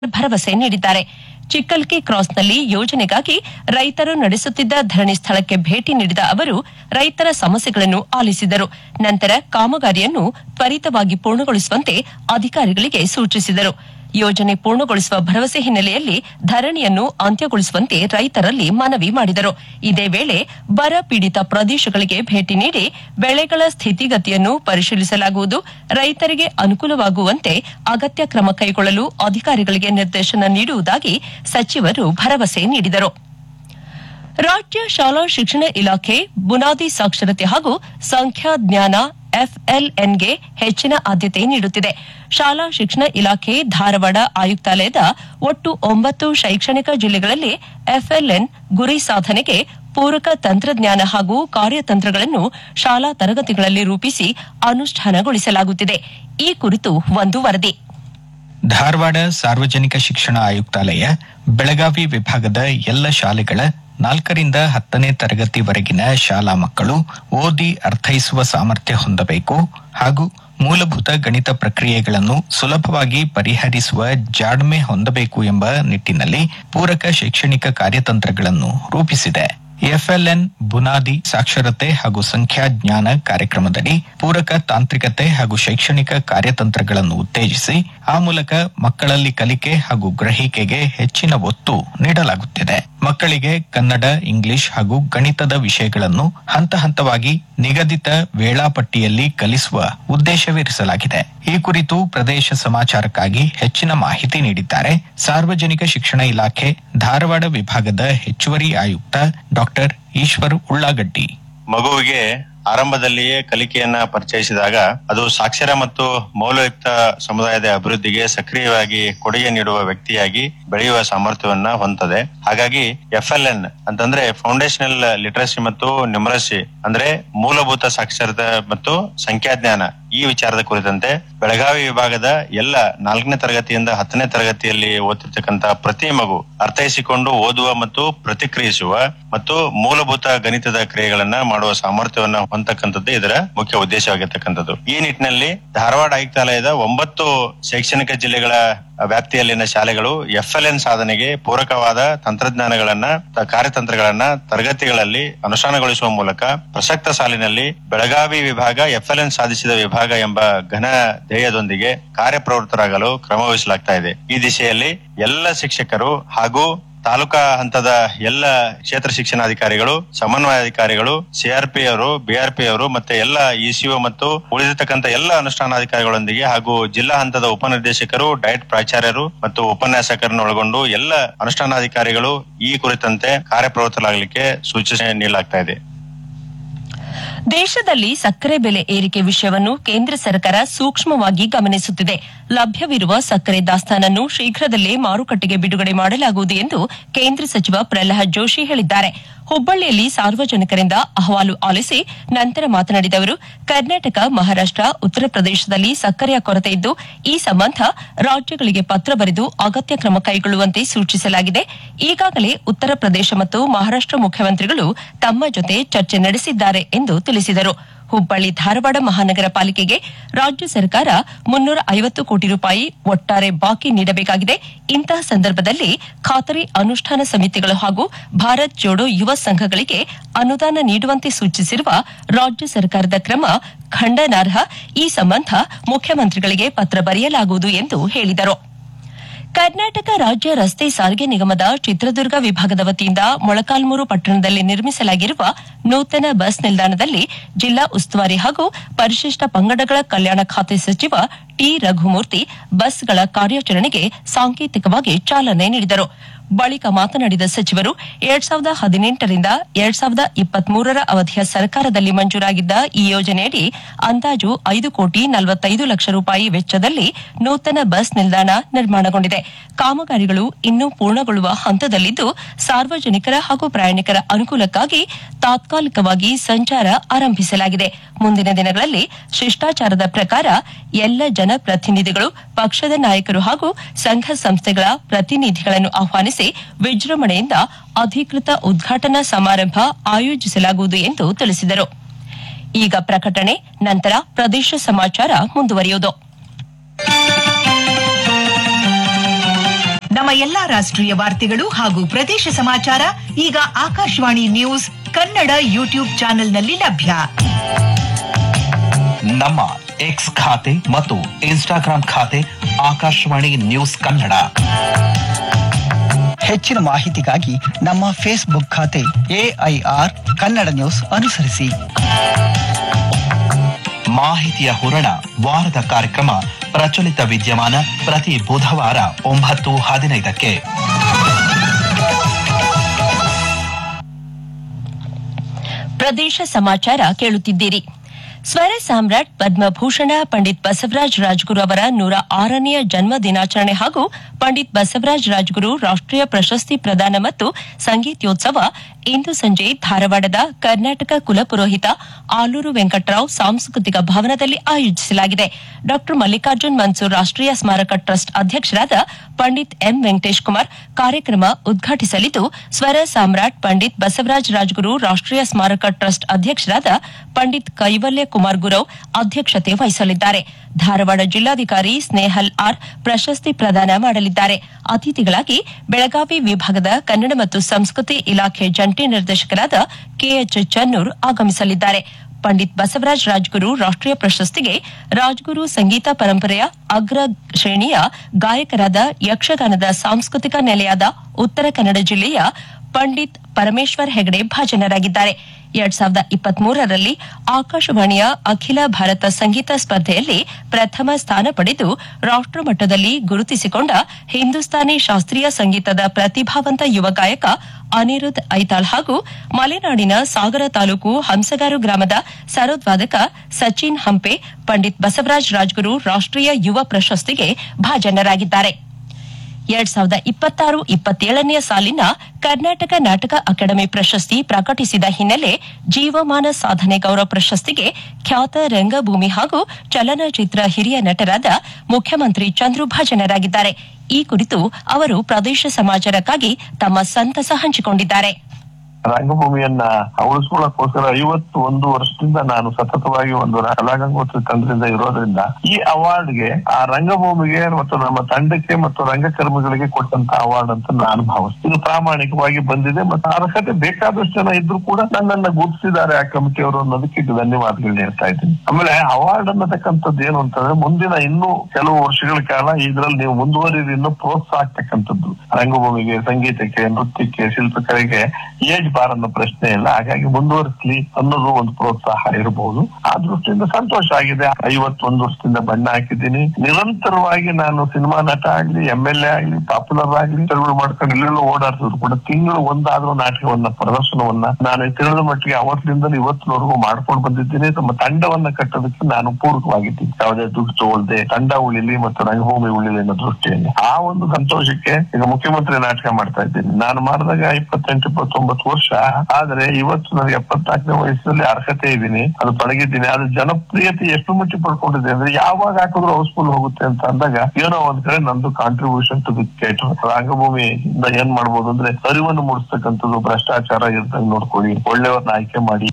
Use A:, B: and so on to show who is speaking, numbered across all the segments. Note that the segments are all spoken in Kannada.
A: ಭರವಸೆ ನೀಡಿದ್ದಾರೆ. ಚಿಕ್ಕಲ್ಕಿ ಕ್ರಾಸ್ನಲ್ಲಿ ಯೋಜನೆಗಾಗಿ ರೈತರು ನಡೆಸುತ್ತಿದ್ದ ಧರಣಿ ಸ್ಥಳಕ್ಕೆ ಭೇಟಿ ನೀಡಿದ ಅವರು ರೈತರ ಸಮಸ್ಯೆಗಳನ್ನು ಆಲಿಸಿದರು. ನಂತರ ಕಾಮಗಾರಿಯನ್ನು ತ್ವರಿತವಾಗಿ ಪೂರ್ಣಗೊಳಿಸುವಂತೆ ಅಧಿಕಾರಿಗಳಿಗೆ ಸೂಚಿಸಿದರು. ಯೋಜನೆ ಪೂರ್ಣಗೊಳಿಸುವ ಭರವಸೆ ಹಿನ್ನೆಲೆಯಲ್ಲಿ ಧರಣಿಯನ್ನು ಅಂತ್ಯಗೊಳಿಸುವಂತೆ ರೈತರಲ್ಲಿ ಮನವಿ ಮಾಡಿದರು. ಇದೇ ವೇಳೆ ಬರ ಪೀಡಿತ ಪ್ರದೇಶಗಳಿಗೆ ಭೇಟಿ ನೀಡಿ ಬೆಳೆಗಳ ಸ್ಥಿತಿಗತಿಯನ್ನು ಪರಿಶೀಲಿಸಲಾಗುವುದು, ರೈತರಿಗೆ ಅನುಕೂಲವಾಗುವಂತೆ ಅಗತ್ಯ ಕ್ರಮ ಕೈಗೊಳ್ಳಲು ಅಧಿಕಾರಿಗಳಿಗೆ ನಿರ್ದೇಶನ ನೀಡುವುದಾಗಿ ಸಚಿವರು ಭರವಸೆ ನೀಡಿದರು. ರಾಜ್ಯ ಶಾಲಾ ಶಿಕ್ಷಣ ಇಲಾಖೆ ಬುನಾದಿ ಸಾಕ್ಷರತೆ ಹಾಗೂ ಸಂಖ್ಯಾ ಜ್ಞಾನ ಎಫ್ಎಲ್ಎನ್ಗೆ ಹೆಚ್ಚಿನ ಆದ್ಯತೆ ನೀಡುತ್ತಿದೆ. ಶಾಲಾ ಶಿಕ್ಷಣ ಇಲಾಖೆ ಧಾರವಾಡ ಆಯುಕ್ತಾಲಯದ ಒಟ್ಟು 9 ಶೈಕ್ಷಣಿಕ ಜಿಲ್ಲೆಗಳಲ್ಲಿ ಎಫ್ಎಲ್ಎನ್ ಗುರಿ ಸಾಧನೆಗೆ ಪೂರಕ ತಂತ್ರಜ್ಞಾನ ಹಾಗೂ ಕಾರ್ಯತಂತ್ರಗಳನ್ನು ಶಾಲಾ ತರಗತಿಗಳಲ್ಲಿ ರೂಪಿಸಿ ಅನುಷ್ಠಾನಗೊಳಿಸಲಾಗುತ್ತಿದೆ. ಈ ಕುರಿತು ಒಂದು ವರದಿ.
B: ಧಾರವಾಡ ಸಾರ್ವಜನಿಕ ಶಿಕ್ಷಣ ಆಯುಕ್ತಾಲಯ ಬೆಳಗಾವಿ ವಿಭಾಗದ ಎಲ್ಲ ಶಾಲೆಗಳ 4ರಿಂದ 10ನೇ ತರಗತಿವರೆಗಿನ ಶಾಲಾ ಮಕ್ಕಳು ಓದಿ ಅರ್ಥೈಸುವ ಸಾಮರ್ಥ್ಯ ಹೊಂದಬೇಕು ಹಾಗೂ ಮೂಲಭೂತ ಗಣಿತ ಪ್ರಕ್ರಿಯೆಗಳನ್ನು ಸುಲಭವಾಗಿ ಪರಿಹರಿಸುವ ಜಾಣ್ಮೆ ಹೊಂದಬೇಕು ಎಂಬ ನಿಟ್ಟಿನಲ್ಲಿ ಪೂರಕ ಶೈಕ್ಷಣಿಕ ಕಾರ್ಯತಂತ್ರಗಳನ್ನು ರೂಪಿಸಿದೆ. ಎಫ್ಎಲ್ಎನ್ ಬುನಾದಿ ಸಾಕ್ಷರತೆ ಹಾಗೂ ಸಂಖ್ಯಾ ಜ್ಞಾನ ಕಾರ್ಯಕ್ರಮದಡಿ ಪೂರಕ ತಾಂತ್ರಿಕತೆ ಹಾಗೂ ಶೈಕ್ಷಣಿಕ ಕಾರ್ಯತಂತ್ರಗಳನ್ನು ಉತ್ತೇಜಿಸಿ ಆ ಮೂಲಕ ಮಕ್ಕಳಲ್ಲಿ ಕಲಿಕೆ ಹಾಗೂ ಗ್ರಹಿಕೆಗೆ ಹೆಚ್ಚಿನ ಒತ್ತು ನೀಡಲಾಗುತ್ತಿದೆ. ಮಕ್ಕಳಿಗೆ ಕನ್ನಡ, ಇಂಗ್ಲಿಷ್ ಹಾಗೂ ಗಣಿತದ ವಿಷಯಗಳನ್ನು ಹಂತ ಹಂತವಾಗಿ ನಿಗದಿತ ವೇಳಾಪಟ್ಟಿಯಲ್ಲಿ ಕಲಿಸುವ ಉದ್ದೇಶವಿರಿಸಲಾಗಿದೆ. ಈ ಕುರಿತು ಪ್ರದೇಶ ಸಮಾಚಾರಕ್ಕಾಗಿ ಹೆಚ್ಚಿನ ಮಾಹಿತಿ ನೀಡಿದ್ದಾರೆ ಸಾರ್ವಜನಿಕ ಶಿಕ್ಷಣ ಇಲಾಖೆ ಧಾರವಾಡ ವಿಭಾಗದ ಹೆಚ್ಚುವರಿ ಆಯುಕ್ತ ಡಾಕ್ಟರ್ ಈಶ್ವರ್ ಉಳ್ಳಾಗಡ್ಡಿ.
C: ಮಗುವಿಗೆ ಆರಂಭದಲ್ಲಿಯೇ ಕಲಿಕೆಯನ್ನ ಪರಿಚಯಿಸಿದಾಗ ಅದು ಸಾಕ್ಷರ ಮತ್ತು ಮೌಲ್ಯಯುಕ್ತ ಸಮುದಾಯದ ಅಭಿವೃದ್ಧಿಗೆ ಸಕ್ರಿಯವಾಗಿ ಕೊಡುಗೆ ನೀಡುವ ವ್ಯಕ್ತಿಯಾಗಿ ಬೆಳೆಯುವ ಸಾಮರ್ಥ್ಯವನ್ನ ಹೊಂದದೆ. ಹಾಗಾಗಿ ಎಫ್ಎಲ್ಎನ್ ಅಂತಂದ್ರೆ ಫೌಂಡೇಶನಲ್ ಲಿಟರಸಿ ಮತ್ತು ನ್ಯೂಮರಸಿ ಅಂದ್ರೆ ಮೂಲಭೂತ ಸಾಕ್ಷರತೆ ಮತ್ತು ಸಂಖ್ಯಾಜ್ಞಾನ ಈ ವಿಚಾರದ ಕುರಿತಂತೆ ಬೆಳಗಾವಿ ವಿಭಾಗದ ಎಲ್ಲ 4ನೇ ತರಗತಿಯಿಂದ 10ನೇ ತರಗತಿಯಲ್ಲಿ ಓದ್ತಿರ್ತಕ್ಕಂತ ಪ್ರತಿ ಮಗು ಅರ್ಥೈಸಿಕೊಂಡು ಓದುವ ಮತ್ತು ಪ್ರತಿಕ್ರಿಯಿಸುವ ಮತ್ತು ಮೂಲಭೂತ ಗಣಿತದ ಕ್ರಿಯೆಗಳನ್ನ ಮಾಡುವ ಸಾಮರ್ಥ್ಯವನ್ನ ಹೊಂದತಕ್ಕಂಥದ್ದು ಇದರ ಮುಖ್ಯ ಉದ್ದೇಶವಾಗಿರ್ತಕ್ಕಂಥದ್ದು. ಈ ನಿಟ್ಟಿನಲ್ಲಿ ಧಾರವಾಡ ಆಯುಕ್ತಾಲಯದ 9 ಶೈಕ್ಷಣಿಕ ಜಿಲ್ಲೆಗಳ ವ್ಯಾಪ್ತಿಯಲ್ಲಿನ ಶಾಲೆಗಳು ಎಫ್ಎಲ್ಎನ್ ಸಾಧನೆಗೆ ಪೂರಕವಾದ ತಂತ್ರಜ್ಞಾನಗಳನ್ನ ಕಾರ್ಯತಂತ್ರಗಳನ್ನ ತರಗತಿಗಳಲ್ಲಿ ಅನುಷ್ಠಾನಗೊಳಿಸುವ ಮೂಲಕ ಪ್ರಸಕ್ತ ಸಾಲಿನಲ್ಲಿ ಬೆಳಗಾವಿ ವಿಭಾಗ ಎಫ್ಎಲ್ಎನ್ ಸಾಧಿಸಿದ ವಿಭಾಗ ಎಂಬ ಘನ ಧ್ಯೇಯದೊಂದಿಗೆ ಕಾರ್ಯಪ್ರವೃತ್ತರಾಗಲು ಕ್ರಮ ವಹಿಸಲಾಗ್ತಾ ಇದೆ. ಈ ದಿಶೆಯಲ್ಲಿ ಎಲ್ಲ ಶಿಕ್ಷಕರು ಹಾಗೂ ತಾಲೂಕಾ ಹಂತದ ಎಲ್ಲ ಕ್ಷೇತ್ರ ಶಿಕ್ಷಣಾಧಿಕಾರಿಗಳು, ಸಮನ್ವಯಾಧಿಕಾರಿಗಳು, ಸಿಆರ್ಪಿ ಅವರು, ಬಿಆರ್ಪಿ ಅವರು ಮತ್ತೆ ಎಲ್ಲ ಇಸಿಒ ಮತ್ತು ಉಳಿದಿರ್ತಕ್ಕಂಥ ಎಲ್ಲ ಅನುಷ್ಠಾನಾಧಿಕಾರಿಗಳೊಂದಿಗೆ ಹಾಗೂ ಜಿಲ್ಲಾ ಹಂತದ ಉಪನಿರ್ದೇಶಕರು, ಡಯಟ್ ಪ್ರಾಚಾರ್ಯರು ಮತ್ತು ಉಪನ್ಯಾಸಕರನ್ನು ಒಳಗೊಂಡು ಎಲ್ಲ ಅನುಷ್ಠಾನಾಧಿಕಾರಿಗಳು ಈ ಕುರಿತಂತೆ ಕಾರ್ಯಪ್ರವೃತ್ತರಾಗಲಿಕ್ಕೆ ಸೂಚನೆ ನೀಡಲಾಗ್ತಾ ಇದೆ.
A: ದೇಶದಲ್ಲಿ ಸಕ್ಕರೆ ಬೆಲೆ ಏರಿಕೆ ವಿಷಯವನ್ನು ಕೇಂದ್ರ ಸರ್ಕಾರ ಸೂಕ್ಷ್ಮವಾಗಿ ಗಮನಿಸುತ್ತಿದೆ. ಲಭ್ಯವಿರುವ ಸಕ್ಕರೆ ದಾಸ್ತಾನನ್ನು ಶೀಘ್ರದಲ್ಲೇ ಮಾರುಕಟ್ಟೆಗೆ ಬಿಡುಗಡೆ ಮಾಡಲಾಗುವುದು ಎಂದು ಕೇಂದ್ರ ಸಚಿವ ಪ್ರಹ್ಲಾದ್ ಜೋಶಿ ಹೇಳಿದ್ದಾರೆ. ಹುಬ್ಬಳ್ಳಿಯಲ್ಲಿ ಸಾರ್ವಜನಿಕರಿಂದ ಅಹವಾಲು ಆಲಿಸಿ ನಂತರ ಮಾತನಾಡಿದ ಅವರು, ಕರ್ನಾಟಕ, ಮಹಾರಾಷ್ಟ್ರ, ಉತ್ತರ ಪ್ರದೇಶದಲ್ಲಿ ಸಕ್ಕರೆಯ ಕೊರತೆ ಇದ್ದು ಈ ಸಂಬಂಧ ರಾಜ್ಯಗಳಿಗೆ ಪತ್ರ ಬರೆದು ಅಗತ್ಯ ಕ್ರಮ ಕೈಗೊಳ್ಳುವಂತೆ ಸೂಚಿಸಲಾಗಿದೆ. ಈಗಾಗಲೇ ಉತ್ತರ ಪ್ರದೇಶ ಮತ್ತು ಮಹಾರಾಷ್ಟ್ರ ಮುಖ್ಯಮಂತ್ರಿಗಳು ತಮ್ಮ ಜೊತೆ ಚರ್ಚೆ ನಡೆಸಿದ್ದಾರೆ ಎಂದು ತಿಳಿಸಿದರು. ಹುಬ್ಬಳ್ಳಿ ಧಾರವಾಡ ಮಹಾನಗರ ಪಾಲಿಕೆಗೆ ರಾಜ್ಯ ಸರ್ಕಾರ 350 ಕೋಟಿ ರೂಪಾಯಿ ಒಟ್ಟಾರೆ ಬಾಕಿ ನೀಡಬೇಕಾಗಿದೆ. ಇಂತಹ ಸಂದರ್ಭದಲ್ಲಿ ಖಾತರಿ ಅನುಷ್ಠಾನ ಸಮಿತಿಗಳು ಹಾಗೂ ಭಾರತ್ ಜೋಡೋ ಯುವ ಸಂಘಗಳಿಗೆ ಅನುದಾನ ನೀಡುವಂತೆ ಸೂಚಿಸಿರುವ ರಾಜ್ಯ ಸರ್ಕಾರದ ಕ್ರಮ ಖಂಡನಾರ್ಹ. ಈ ಸಂಬಂಧ ಮುಖ್ಯಮಂತ್ರಿಗಳಿಗೆ ಪತ್ರ ಬರೆಯಲಾಗುವುದು ಎಂದು ಹೇಳಿದರು. ಕರ್ನಾಟಕ ರಾಜ್ಯ ರಸ್ತೆ ಸಾರಿಗೆ ನಿಗಮದ ಚಿತ್ರದುರ್ಗ ವಿಭಾಗದ ವತಿಯಿಂದ ಮೊಳಕಾಲ್ಮೂರು ಪಟ್ಟಣದಲ್ಲಿ ನಿರ್ಮಿಸಲಾಗಿರುವ ನೂತನ ಬಸ್ ನಿಲ್ದಾಣದಲ್ಲಿ ಜಿಲ್ಲಾ ಉಸ್ತುವಾರಿ ಹಾಗೂ ಪರಿಶಿಷ್ಟ ಪಂಗಡಗಳ ಕಲ್ಯಾಣ ಖಾತೆ ಸಚಿವ ಟಿ ರಘುಮೂರ್ತಿ ಬಸ್ಗಳ ಕಾರ್ಯಾಚರಣೆಗೆ ಸಾಂಕೇತಿಕವಾಗಿ ಚಾಲನೆ ನೀಡಿದರು. ಬಳಿಕ ಮಾತನಾಡಿದ ಸಚಿವರು 2018ರಿಂದ 2023ರ ಅವಧಿಯ ಸರ್ಕಾರದಲ್ಲಿ ಮಂಜೂರಾಗಿದ್ದ ಈ ಯೋಜನೆಯಡಿ ಅಂದಾಜು 5 ಕೋಟಿ 45 ಲಕ್ಷ ರೂಪಾಯಿ ವೆಚ್ಚದಲ್ಲಿ ನೂತನ ಬಸ್ ನಿಲ್ದಾಣ ನಿರ್ಮಾಣಗೊಂಡಿದೆ. ಕಾಮಗಾರಿಗಳು ಇನ್ನೂ ಪೂರ್ಣಗೊಳ್ಳುವ ಹಂತದಲ್ಲಿದ್ದು ಸಾರ್ವಜನಿಕರ ಹಾಗೂ ಪ್ರಯಾಣಿಕರ ಅನುಕೂಲಕ್ಕಾಗಿ ತಾತ್ಕಾಲಿಕವಾಗಿ ಸಂಚಾರ ಆರಂಭಿಸಲಾಗಿದೆ. ಮುಂದಿನ ದಿನಗಳಲ್ಲಿ ಶಿಷ್ಟಾಚಾರದ ಪ್ರಕಾರ ಎಲ್ಲ ಜನಪ್ರತಿನಿಧಿಗಳು, ಪಕ್ಷದ ನಾಯಕರು ಹಾಗೂ ಸಂಘ ಸಂಸ್ಥೆಗಳ ಪ್ರತಿನಿಧಿಗಳನ್ನು ಆಹ್ವಾನಿಸಿ ವಿಜೃಂಭಣೆಯಿಂದ ಅಧಿಕೃತ ಉದ್ಘಾಟನಾ ಸಮಾರಂಭ ಆಯೋಜಿಸಲಾಗುವುದು ಎಂದು ತಿಳಿಸಿದರು. ಈಗ ಪ್ರಕಟಣೆ, ನಂತರ ಪ್ರದೇಶ ಸಮಾಚಾರ ಮುಂದುವರಿಯುವುದು.
D: ಎಲ್ಲಾ ರಾಷ್ಟ್ರೀಯ ವಾರ್ತೆಗಳು ಹಾಗೂ ಪ್ರದೇಶ ಸಮಾಚಾರ ಈಗ ಆಕಾಶವಾಣಿ ನ್ಯೂಸ್ ಕನ್ನಡ ಯೂಟ್ಯೂಬ್ ಚಾನೆಲ್ನಲ್ಲಿ ಲಭ್ಯ.
E: ನಮ್ಮ ಎಕ್ಸ್ ಖಾತೆ ಮತ್ತು ಇನ್ಸ್ಟಾಗ್ರಾಂ ಖಾತೆ ಆಕಾಶವಾಣಿ ನ್ಯೂಸ್ ಕನ್ನಡ.
F: ಹೆಚ್ಚಿನ ಮಾಹಿತಿಗಾಗಿ ನಮ್ಮ ಫೇಸ್ಬುಕ್ ಖಾತೆ AIR ಕನ್ನಡ ನ್ಯೂಸ್ ಅನುಸರಿಸಿ.
E: ಮಾಹಿತಿಯ ಹೂರಣ ವಾರದ ಕಾರ್ಯಕ್ರಮ ಪ್ರಚಲಿತ ವಿದ್ಯಮಾನ ಪ್ರತಿ ಬುಧವಾರ 9:15.
A: ಪ್ರದೇಶ ಸಮಾಚಾರ ಕೇಳುತ್ತಿದ್ದೀರಿ. ಸ್ವರ ಸಾಮ್ರಾಟ್ ಪದ್ಮಭೂಷಣ ಪಂಡಿತ್ ಬಸವರಾಜ ರಾಜಗುರು ಅವರ 106ನೇ ಜನ್ಮ ದಿನಾಚರಣೆ ಹಾಗೂ ಪಂಡಿತ್ ಬಸವರಾಜ ರಾಜಗುರು ರಾಷ್ಟ್ರೀಯ ಪ್ರಶಸ್ತಿ ಪ್ರದಾನ ಮತ್ತು ಸಂಗೀತೋತ್ಸವ ಇಂದು ಸಂಜೆ ಧಾರವಾಡದ ಕರ್ನಾಟಕ ಕುಲಪುರೋಹಿತ ಆಲೂರು ವೆಂಕಟರಾವ್ ಸಾಂಸ್ಕೃತಿಕ ಭವನದಲ್ಲಿ ಆಯೋಜಿಸಲಾಗಿದೆ. ಡಾ ಮಲ್ಲಿಕಾರ್ಜುನ್ ಮನ್ಸೂರ್ ರಾಷ್ಟ್ರೀಯ ಸ್ಮಾರಕ ಟ್ರಸ್ಟ್ ಅಧ್ಯಕ್ಷರಾದ ಪಂಡಿತ್ ಎಂ ವೆಂಕಟೇಶ್ ಕುಮಾರ್ ಕಾರ್ಯಕ್ರಮ ಉದ್ಘಾಟಿಸಲಿದ್ದು, ಸ್ವರ ಸಾಮ್ರಾಟ್ ಪಂಡಿತ್ ಬಸವರಾಜ ರಾಜಗುರು ರಾಷ್ಟ್ರೀಯ ಸ್ಮಾರಕ ಟ್ರಸ್ಟ್ ಅಧ್ಯಕ್ಷರಾದ ಪಂಡಿತ್ ಕೈವಲ್ಯ ಕುಮಾರ್ ಗುರವ್ ಅಧ್ಯಕ್ಷತೆ ವಹಿಸಲಿದ್ದಾರೆ. ಧಾರವಾಡ ಜಿಲ್ಲಾಧಿಕಾರಿ ಸ್ನೇಹಲ್ ಆರ್ ಪ್ರಶಸ್ತಿ ಪ್ರದಾನ ಮಾಡಲಿದ್ದಾರೆ. ಅತಿಥಿಗಳಾಗಿ ಬೆಳಗಾವಿ ವಿಭಾಗದ ಕನ್ನಡ ಮತ್ತು ಸಂಸ್ಕೃತಿ ಇಲಾಖೆ ಜಂಟಿ ನಿರ್ದೇಶಕರಾದ KH ಚನ್ನೂರ್ ಆಗಮಿಸಲಿದ್ದಾರೆ. ಪಂಡಿತ್ ಬಸವರಾಜ ರಾಜಗುರು ರಾಷ್ಟ್ರೀಯ ಪ್ರಶಸ್ತಿಗೆ ರಾಜಗುರು ಸಂಗೀತ ಪರಂಪರೆಯ ಅಗ್ರ ಶ್ರೇಣಿಯ ಗಾಯಕರಾದ ಯಕ್ಷಗಾನದ ಸಾಂಸ್ಕೃತಿಕ ನೆಲೆಯಾದ ಉತ್ತರ ಕನ್ನಡ ಜಿಲ್ಲೆಯ ಪಂಡಿತ್ ಪರಮೇಶ್ವರ್ ಹೆಗಡೆ ಭಾಜನರಾಗಿದ್ದಾರೆ. 2023ರಲ್ಲಿ ಆಕಾಶವಾಣಿಯ ಅಖಿಲ ಭಾರತ ಸಂಗೀತ ಸ್ಪರ್ಧೆಯಲ್ಲಿ ಪ್ರಥಮ ಸ್ಥಾನ ಪಡೆದು ರಾಷ್ಟ್ರಮಟ್ಟದಲ್ಲಿ ಗುರುತಿಸಿಕೊಂಡ ಹಿಂದೂಸ್ತಾನಿ ಶಾಸ್ತ್ರೀಯ ಸಂಗೀತದ ಪ್ರತಿಭಾವಂತ ಯುವ ಗಾಯಕ ಅನಿರುದ್ಧ್ ಐತಾಳ್ ಹಾಗೂ ಮಲೆನಾಡಿನ ಸಾಗರ ತಾಲೂಕು ಹಂಸಗಾರು ಗ್ರಾಮದ ಸರೋದ್ವಾದಕ ಸಚಿನ್ ಹಂಪೆ ಪಂಡಿತ್ ಬಸವರಾಜ ರಾಜಗುರು ರಾಷ್ಟ್ರೀಯ ಯುವ ಪ್ರಶಸ್ತಿಗೆ ಭಾಜನರಾಗಿದ್ದಾರೆ. 2026-27ನೇ ಸಾಲಿನ ಕರ್ನಾಟಕ ನಾಟಕ ಅಕಾಡೆಮಿ ಪ್ರಶಸ್ತಿ ಪ್ರಕಟಿಸಿದ ಹಿನ್ನೆಲೆ ಜೀವಮಾನ ಸಾಧನೆ ಗೌರವ ಪ್ರಶಸ್ತಿಗೆ ಖ್ಯಾತ ರಂಗಭೂಮಿ ಹಾಗೂ ಚಲನಚಿತ್ರ ಹಿರಿಯ ನಟರಾದ ಮುಖ್ಯಮಂತ್ರಿ ಚಂದ್ರು ಭಾಜನರಾಗಿದ್ದಾರೆ. ಈ ಕುರಿತು ಅವರು ಪ್ರದೇಶ ಸಮಾಚಾರಕ್ಕಾಗಿ ತಮ್ಮ ಸಂತಸ ಹಂಚಿಕೊಂಡಿದ್ದಾರೆ.
G: ರಂಗಭೂಮಿಯನ್ನ ಉಳಿಸ್ಕೊಳ್ಳೋಕೋಸ್ಕರ 51 ವರ್ಷದಿಂದ ನಾನು ಸತತವಾಗಿ ಒಂದು ಕಲಾಗಂಗೋತ್ಸವ ತಂಡದಿಂದ ಇರೋದ್ರಿಂದ ಈ ಅವಾರ್ಡ್ಗೆ ಆ ರಂಗಭೂಮಿಗೆ ಮತ್ತು ನಮ್ಮ ತಂಡಕ್ಕೆ ಮತ್ತು ರಂಗಕರ್ಮಿಗಳಿಗೆ ಕೊಟ್ಟಂತ ಅವಾರ್ಡ್ ಅಂತ ನಾನು ಭಾವಿಸ್ತೀನಿ. ಇದು ಪ್ರಾಮಾಣಿಕವಾಗಿ ಬಂದಿದೆ ಮತ್ತು ಅರ್ಹತೆ ಬೇಕಾದಷ್ಟು ಜನ ಇದ್ರು ಕೂಡ ನನ್ನನ್ನ ಗುರುತಿಸಿದ್ದಾರೆ ಆ ಕಮಿಟಿಯವರು ಅನ್ನೋದಕ್ಕೆ ಧನ್ಯವಾದಗಳು ಹೇಳ್ತಾ ಇದ್ದೀನಿ. ಆಮೇಲೆ ಅವಾರ್ಡ್ ಅನ್ನತಕ್ಕಂಥದ್ದು ಏನು ಅಂತಂದ್ರೆ ಮುಂದಿನ ಇನ್ನೂ ಕೆಲವು ವರ್ಷಗಳ ಕಾಲ ಇದ್ರಲ್ಲಿ ನೀವು ಮುಂದುವರಿದು ಇನ್ನೂ ಪ್ರೋತ್ಸಾಹ ಆಗ್ತಕ್ಕಂಥದ್ದು. ರಂಗಭೂಮಿಗೆ, ಸಂಗೀತಕ್ಕೆ, ನೃತ್ಯಕ್ಕೆ, ಶಿಲ್ಪಕಲೆಗೆ ಏಜ್ ಬಾರ್ ಅನ್ನೋ ಪ್ರಶ್ನೆ ಇಲ್ಲ. ಹಾಗಾಗಿ ಮುಂದುವರಿಸಲಿ ಅನ್ನೋದು ಒಂದು ಪ್ರೋತ್ಸಾಹ ಇರಬಹುದು. ಆ ದೃಷ್ಟಿಯಿಂದ ಸಂತೋಷ ಆಗಿದೆ. 51 ವರ್ಷದಿಂದ ಬಣ್ಣ ಹಾಕಿದ್ದೀನಿ. ನಿರಂತರವಾಗಿ ನಾನು ಸಿನಿಮಾ ನಟ ಆಗ್ಲಿ, MLA ಆಗ್ಲಿ, ಪಾಪ್ಯುಲರ್ ಆಗ್ಲಿ ಮಾಡ್ಕೊಂಡು ಇಲ್ಲೆಲ್ಲೋ ಓಡಾಡ್ತಿದ್ರು ಕೂಡ ತಿಂಗಳು ಒಂದಾದ್ರೂ ನಾಟಕವನ್ನ, ಪ್ರದರ್ಶನವನ್ನ ನಾನು ತಿಳಿದ ಮಟ್ಟಿಗೆ ಅವತ್ತಿನಿಂದ ಇವತ್ತಿನವರೆಗೂ ಮಾಡ್ಕೊಂಡು ಬಂದಿದ್ದೀನಿ. ನಮ್ಮ ತಂಡವನ್ನ ಕಟ್ಟೋದಕ್ಕೆ ನಾನು ಪೂರಕವಾಗಿದ್ದೀನಿ. ಯಾವುದೇ ದುಡ್ಡು ತಗೊಳ್ದೆ ತಂಡ ಉಳಿಲಿ ಮತ್ತು ರಂಗಭೂಮಿ ಉಳಿಲಿ ಅನ್ನೋ ದೃಷ್ಟಿಯಲ್ಲಿ ಆ ಒಂದು ಸಂತೋಷಕ್ಕೆ ಈಗ ಮುಖ್ಯಮಂತ್ರಿ ನಾಟಕ ಮಾಡ್ತಾ ಇದ್ದೀನಿ. ನಾನು ಮಾಡಿದಾಗ 28-29 ವರ್ಷ. ಆದ್ರೆ ಇವತ್ತು ನನಗೆ 74ನೇ ವಯಸ್ಸಲ್ಲಿ ಅರ್ಹತೆ ಇದ್ದೀನಿ, ಅದು ಪಳಗಿದ್ದೀನಿ. ಅದು ಜನಪ್ರಿಯತೆ ಎಷ್ಟು ಮಟ್ಟಿಗೆ ಪಡ್ಕೊಂಡಿದೆ ಅಂದ್ರೆ ಯಾವಾಗ ಹಾಕಿದ್ರು ಹೌಸ್ಫುಲ್ ಹೋಗುತ್ತೆ ಅಂತ ಅಂದಾಗ ಏನೋ ಒಂದ್ ಕಡೆ ನಂದು ಕಾಂಟ್ರಿಬ್ಯೂಷನ್ ಟು ದಿ ಥಿಯೇಟರ್. ರಂಗಭೂಮಿಯಿಂದ ಏನ್ ಮಾಡ್ಬೋದು ಅಂದ್ರೆ ಅರಿವನ್ನು ಮೂಡಿಸ್ತಕ್ಕಂಥದ್ದು, ಭ್ರಷ್ಟಾಚಾರ ಇರ್ತಂಗ್ ನೋಡ್ಕೊಳ್ಳಿ, ಒಳ್ಳೆಯವ್ರನ್ನ ಆಯ್ಕೆ ಮಾಡಿ.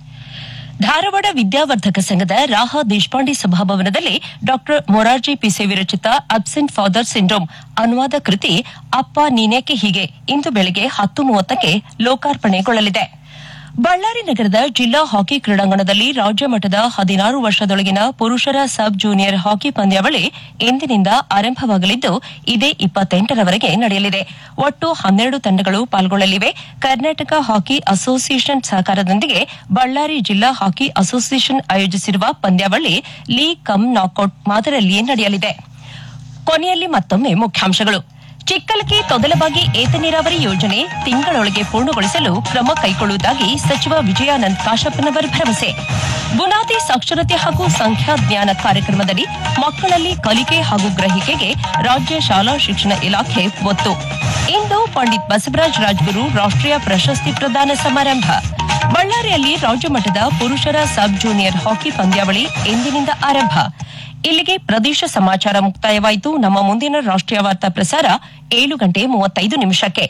A: ಧಾರವಾಡ ವಿದ್ಯಾವರ್ಧಕ ಸಂಘದ ರಾಹ ದೇಶಪಾಂಡೆ ಸಭಾಭವನದಲ್ಲಿ ಡಾ Morarji Pise ವಿರಚಿತ absent father syndrome ಅನುವಾದ ಕೃತಿ ಅಪ್ಪ ನೀನೇಕೆ ಹೀಗೆ ಇಂದು ಬೆಳಗ್ಗೆ 10:30ಕ್ಕೆ ಲೋಕಾರ್ಪಣೆಗೊಳ್ಳಲಿದೆ. ಬಳ್ಳಾರಿ ನಗರದ ಜಿಲ್ಲಾ ಹಾಕಿ ಕ್ರೀಡಾಂಗಣದಲ್ಲಿ ರಾಜ್ಯ ಮಟ್ಟದ 16 ವರ್ಷದೊಳಗಿನ ಪುರುಷರ ಸಬ್ ಜೂನಿಯರ್ ಹಾಕಿ ಪಂದ್ಯಾವಳಿ ಇಂದಿನಿಂದ ಆರಂಭವಾಗಲಿದ್ದು ಇದೇ 28ರವರೆಗೆ ನಡೆಯಲಿದೆ. ಒಟ್ಟು 12 ತಂಡಗಳು ಪಾಲ್ಗೊಳ್ಳಲಿವೆ. ಕರ್ನಾಟಕ ಹಾಕಿ ಅಸೋಸಿಯೇಷನ್ ಸಹಕಾರದೊಂದಿಗೆ ಬಳ್ಳಾರಿ ಜಿಲ್ಲಾ ಹಾಕಿ ಅಸೋಸಿಯೇಷನ್ ಆಯೋಜಿಸಿರುವ ಪಂದ್ಯಾವಳಿ ಲೀಗ್ ಕಮ್ ನಾಕೌಟ್ ಮಾದರಿಯಲ್ಲಿಯೇ ನಡೆಯಲಿದೆ. ಕೊನೆಯಲ್ಲಿ ಮತ್ತೊಮ್ಮೆ ಮುಖ್ಯಾಂಶಗಳು. ಚಿಕ್ಕಲಗಿ ತೊದಲಬಾಗಿ ಏತ ನೀರಾವರಿ ಯೋಜನೆ ತಿಂಗಳೊಳಗೆ ಪೂರ್ಣಗೊಳಿಸಲು ಕ್ರಮ ಕೈಗೊಳ್ಳುವುದಾಗಿ ಸಚಿವ ವಿಜಯಾನಂದ್ ಕಾಶಪ್ಪನವರ್ ಭರವಸೆ. ಬುನಾದಿ ಸಾಕ್ಷರತೆ ಹಾಗೂ ಸಂಖ್ಯಾ ಜ್ಞಾನ ಕಾರ್ಯಕ್ರಮದಲ್ಲಿ ಮಕ್ಕಳಲ್ಲಿ ಕಲಿಕೆ ಹಾಗೂ ಗ್ರಹಿಕೆಗೆ ರಾಜ್ಯ ಶಾಲಾ ಶಿಕ್ಷಣ ಇಲಾಖೆ ಒತ್ತು. ಇಂದು ಪಂಡಿತ್ ಬಸವರಾಜ ರಾಜಗುರು ರಾಷ್ಟ್ರೀಯ ಪ್ರಶಸ್ತಿ ಪ್ರದಾನ ಸಮಾರಂಭ. ಬಳ್ಳಾರಿಯಲ್ಲಿ ರಾಜ್ಯ ಮಟ್ಟದ ಪುರುಷರ ಸಬ್ ಜೂನಿಯರ್ ಹಾಕಿ ಪಂದ್ಯಾವಳಿ ಇಂದಿನಿಂದ ಆರಂಭ. ಇಲ್ಲಿಗೆ ಪ್ರದೇಶ ಸಮಾಚಾರ ಮುಕ್ತಾಯವಾಯಿತು. ನಮ್ಮ ಮುಂದಿನ ರಾಷ್ಟ್ರೀಯ ವಾರ್ತಾ ಪ್ರಸಾರ 7:35.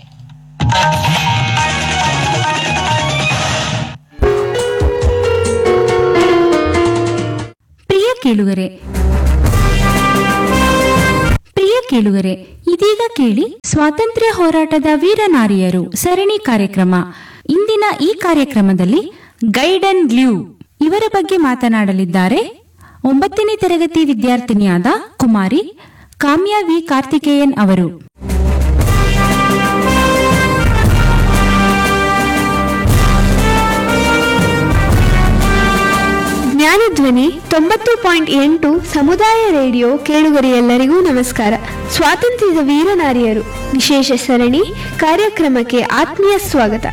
H: ಪ್ರಿಯ ಕೇಳುಗರೆ, ಇದೀಗ ಕೇಳಿ ಸ್ವಾತಂತ್ರ್ಯ ಹೋರಾಟದ ವೀರನಾರಿಯರು ಸರಣಿ ಕಾರ್ಯಕ್ರಮ. ಇಂದಿನ ಈ ಕಾರ್ಯಕ್ರಮದಲ್ಲಿ ಗೈಡನ್ ಲ್ಯೂ ಇವರ ಬಗ್ಗೆ ಮಾತನಾಡಲಿದ್ದಾರೆ 9ನೇ ತರಗತಿ ವಿದ್ಯಾರ್ಥಿನಿಯಾದ ಕುಮಾರಿ ಕಾಮ್ಯಾ ವಿ ಕಾರ್ತಿಕೇಯನ್ ಅವರು.
I: ಜ್ಞಾನಧ್ವನಿ 90.8 ಸಮುದಾಯ ರೇಡಿಯೋ ಕೇಳುಗರೆಲ್ಲರಿಗೂ ನಮಸ್ಕಾರ. ಸ್ವಾತಂತ್ರ್ಯದ ವೀರನಾರಿಯರು ವಿಶೇಷ ಸರಣಿ ಕಾರ್ಯಕ್ರಮಕ್ಕೆ ಆತ್ಮೀಯ ಸ್ವಾಗತ.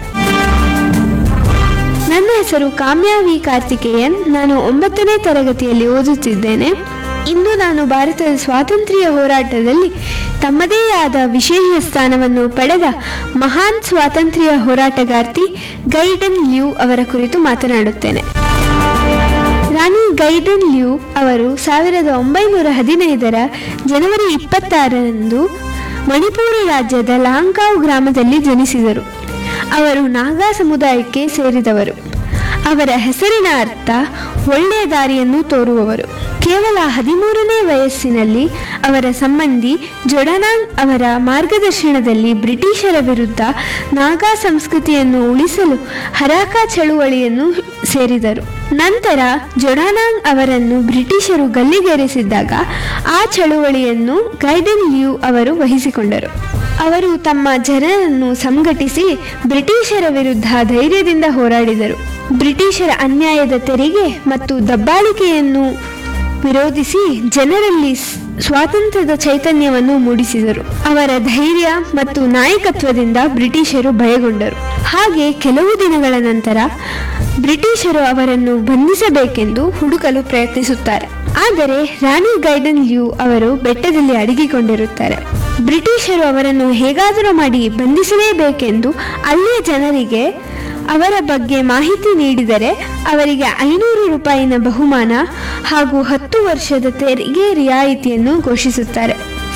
I: ನನ್ನ ಹೆಸರು ಕಾಮ್ಯಾ ವಿ ಕಾರ್ತಿಕೇಯನ್. ನಾನು 9ನೇ ತರಗತಿಯಲ್ಲಿ ಓದುತ್ತಿದ್ದೇನೆ. ಇಂದು ನಾನು ಭಾರತದ ಸ್ವಾತಂತ್ರ್ಯ ಹೋರಾಟದಲ್ಲಿ ತಮ್ಮದೇ ಆದ ವಿಶೇಷ ಸ್ಥಾನವನ್ನು ಪಡೆದ ಮಹಾನ್ ಸ್ವಾತಂತ್ರ್ಯ ಹೋರಾಟಗಾರ್ತಿ ಗೈಡನ್ ಲ್ಯೂ ಅವರ ಕುರಿತು ಮಾತನಾಡುತ್ತೇನೆ. ರಾಣಿ ಗೈಡನ್ ಲ್ಯೂ ಅವರು 1915ರ ಜನವರಿ 26ರಂದು ಮಣಿಪುರ ರಾಜ್ಯದ ಲಾಂಕಾವ್ ಗ್ರಾಮದಲ್ಲಿ ಜನಿಸಿದರು. ಅವರು ನಾಗಾ ಸಮುದಾಯಕ್ಕೆ ಸೇರಿದವರು. ಅವರ ಹೆಸರಿನ ಅರ್ಥ ಒಳ್ಳೆಯ ದಾರಿಯನ್ನು ತೋರುವವರು. ಕೇವಲ 13ನೇ ವಯಸ್ಸಿನಲ್ಲಿ ಅವರ ಸಂಬಂಧಿ ಜೊಡಾನಾಂಗ್ ಅವರ ಮಾರ್ಗದರ್ಶನದಲ್ಲಿ ಬ್ರಿಟಿಷರ ವಿರುದ್ಧ ನಾಗಾ ಸಂಸ್ಕೃತಿಯನ್ನು ಉಳಿಸಲು ಹರಾಕ ಚಳುವಳಿಯನ್ನು ಸೇರಿದರು. ನಂತರ ಜೊಡಾನಾಂಗ್ ಅವರನ್ನು ಬ್ರಿಟಿಷರು ಗಲ್ಲಿಗೇರಿಸಿದ್ದಾಗ ಆ ಚಳುವಳಿಯನ್ನು ಗೈಡನ್ ಲ್ಯೂ ಅವರು ವಹಿಸಿಕೊಂಡರು. ಅವರು ತಮ್ಮ ಜನರನ್ನು ಸಂಘಟಿಸಿ ಬ್ರಿಟಿಷರ ವಿರುದ್ಧ ಧೈರ್ಯದಿಂದ ಹೋರಾಡಿದರು. ಬ್ರಿಟಿಷರ ಅನ್ಯಾಯದ ತೆರಿಗೆ ಮತ್ತು ದಬ್ಬಾಳಿಕೆಯನ್ನು ವಿರೋಧಿಸಿ ಜನರಲ್ಲಿ ಸ್ವಾತಂತ್ರ್ಯದ ಚೈತನ್ಯವನ್ನು ಮೂಡಿಸಿದರು. ಅವರ ಧೈರ್ಯ ಮತ್ತು ನಾಯಕತ್ವದಿಂದ ಬ್ರಿಟಿಷರು ಭಯಗೊಂಡರು. ಹಾಗೆ ಕೆಲವು ದಿನಗಳ ನಂತರ ಬ್ರಿಟಿಷರು ಅವರನ್ನು ಬಂಧಿಸಬೇಕೆಂದು ಹುಡುಕಲು ಪ್ರಯತ್ನಿಸುತ್ತಾರೆ. ಆದರೆ ರಾಣಿ ಗೈಡನ್ ಲ್ಯೂ ಅವರು ಬೆಟ್ಟದಲ್ಲಿ ಅಡಗಿಕೊಂಡಿರುತ್ತಾರೆ. ಬ್ರಿಟಿಷರು ಅವರನ್ನು ಹೇಗಾದರೂ ಮಾಡಿ ಬಂಧಿಸಲೇಬೇಕೆಂದು ಅಲ್ಲಿಯ ಜನರಿಗೆ ಅವರ ಬಗ್ಗೆ ಮಾಹಿತಿ ನೀಡಿದರೆ ಅವರಿಗೆ 500 ರೂಪಾಯಿನ ಬಹುಮಾನ ಹಾಗೂ 10 ವರ್ಷದ ತೆರಿಗೆ ರಿಯಾಯಿತಿಯನ್ನು ಘೋಷಿಸುತ್ತಾರೆ.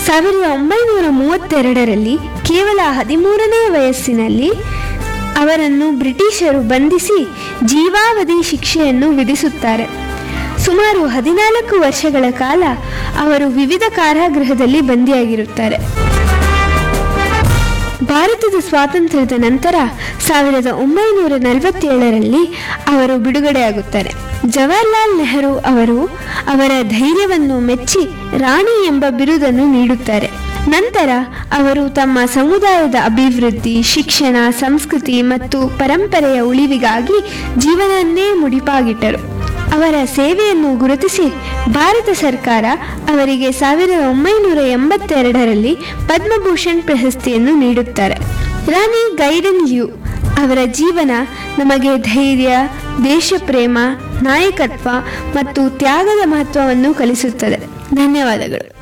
I: 1932ರಲ್ಲಿ ಕೇವಲ 13ನೇ ವಯಸ್ಸಿನಲ್ಲಿ ಅವರನ್ನು ಬ್ರಿಟಿಷರು ಬಂಧಿಸಿ ಜೀವಾವಧಿ ಶಿಕ್ಷೆಯನ್ನು ವಿಧಿಸುತ್ತಾರೆ. ಸುಮಾರು 14 ವರ್ಷಗಳ ಕಾಲ ಅವರು ವಿವಿಧ ಕಾರಾಗೃಹದಲ್ಲಿ ಬಂದಿಯಾಗಿರುತ್ತಾರೆ. ಭಾರತದ ಸ್ವಾತಂತ್ರ್ಯದ ನಂತರ 1947ರಲ್ಲಿ ಅವರು ಬಿಡುಗಡೆಯಾಗುತ್ತಾರೆ. ಜವಾಹರ್ಲಾಲ್ ನೆಹರು ಅವರು ಅವರ ಧೈರ್ಯವನ್ನು ಮೆಚ್ಚಿ ರಾಣಿ ಎಂಬ ಬಿರುದನ್ನು ನೀಡುತ್ತಾರೆ. ನಂತರ ಅವರು ತಮ್ಮ ಸಮುದಾಯದ ಅಭಿವೃದ್ಧಿ, ಶಿಕ್ಷಣ, ಸಂಸ್ಕೃತಿ ಮತ್ತು ಪರಂಪರೆಯ ಉಳಿವಿಗಾಗಿ ಜೀವನನ್ನೇ ಮುಡಿಪಾಗಿಟ್ಟರು. ಅವರ ಸೇವೆಯನ್ನು ಗುರುತಿಸಿ ಭಾರತ ಸರ್ಕಾರ ಅವರಿಗೆ 1982ರಲ್ಲಿ ಪದ್ಮಭೂಷಣ್ ಪ್ರಶಸ್ತಿಯನ್ನು ನೀಡುತ್ತಾರೆ. ರಾಣಿ ಗೈಡನ್ ಲ್ಯೂ ಅವರ ಜೀವನ ನಮಗೆ ಧೈರ್ಯ, ದೇಶಪ್ರೇಮ, ನಾಯಕತ್ವ ಮತ್ತು ತ್ಯಾಗದ ಮಹತ್ವವನ್ನು ಕಲಿಸುತ್ತದೆ. ಧನ್ಯವಾದಗಳು.